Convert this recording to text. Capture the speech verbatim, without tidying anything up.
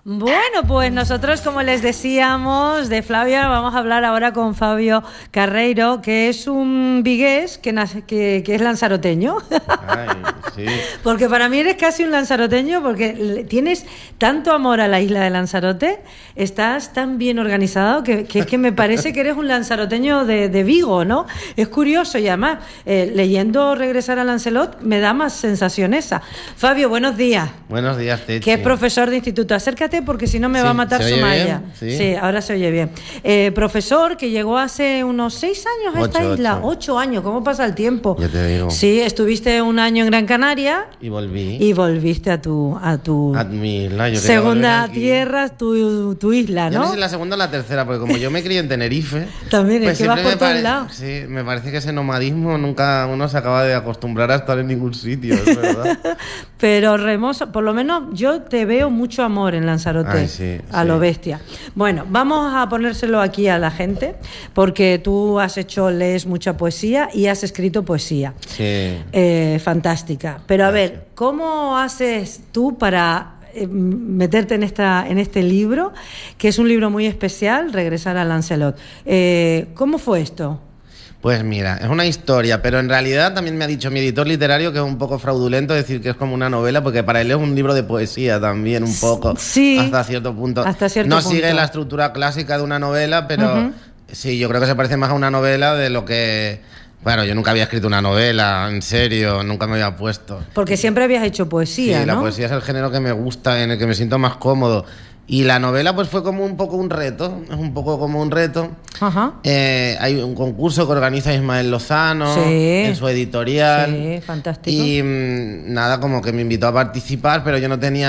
Bueno, pues nosotros, como les decíamos, de Flavia vamos a hablar ahora con Fabio Carreiro, que es un vigués que, nace, que, que es lanzaroteño. Ay, sí. Porque para mí eres casi un lanzaroteño, porque tienes tanto amor a la isla de Lanzarote, estás tan bien organizado, que, que es que me parece que eres un lanzaroteño de, de Vigo, ¿no? Es curioso, y además, eh, leyendo Regresar a Lancelot, me da más sensación esa. Fabio, buenos días. Buenos días, Techi. Que es profesor de instituto. Acércate, porque si no me Sí, va a matar ¿se oye Sumaya. bien? Sí. Sí, ahora se oye bien. Eh, profesor que llegó hace unos seis años a Ocho, esta isla. ocho. Ocho años, ¿cómo pasa el tiempo? Ya te digo. Sí, estuviste un año en Gran Canaria Y volví y volviste a tu a tu a mi isla. Yo quería volver segunda aquí. tierra, tu, tu isla, Yo no ¿no? sé si la segunda o la tercera, porque como yo me crié en Tenerife, También es pues que vas siempre por me todos pare- lados. Sí, me parece que ese nomadismo nunca uno se acaba de acostumbrar a estar en ningún sitio, es verdad. Pero remoso, por lo menos yo te veo mucho amor en Lanzarote. Ay, sí, a sí. lo bestia. Bueno, vamos a ponérselo aquí a la gente, porque tú has hecho, lees mucha poesía y has escrito poesía. Sí. Eh, fantástica. Pero a ver, ¿cómo haces tú para eh, meterte en esta en este libro, que es un libro muy especial, Regresar a Lancelot? Eh, ¿Cómo fue esto? Pues mira, es una historia, pero en realidad también me ha dicho mi editor literario que es un poco fraudulento decir que es como una novela, porque para él es un libro de poesía también, un poco, Sí, hasta cierto punto. hasta cierto no punto. sigue la estructura clásica de una novela, pero Ujú. sí, yo creo que se parece más a una novela de lo que... Bueno, yo nunca había escrito una novela, en serio, nunca me había puesto. Porque siempre habías hecho poesía, Sí, ¿no? la poesía es el género que me gusta, en el que me siento más cómodo. Y la novela pues fue como un poco un reto, es un poco como un reto. Ajá. Eh, hay un concurso que organiza Ismael Lozano Sí. en su editorial. Sí, fantástico. Y mm, nada, como que me invitó a participar, pero yo no tenía